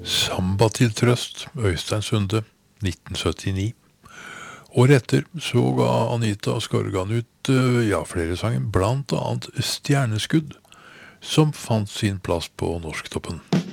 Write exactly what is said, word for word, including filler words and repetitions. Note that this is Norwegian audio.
Samba til trøst, Øystein Sunde, nitten syttini. Året etter så ga Anita Skorgan ut, eh, ja, flere sanger, blant annet Stjerneskudd, som fant sin plass på Norsktoppen.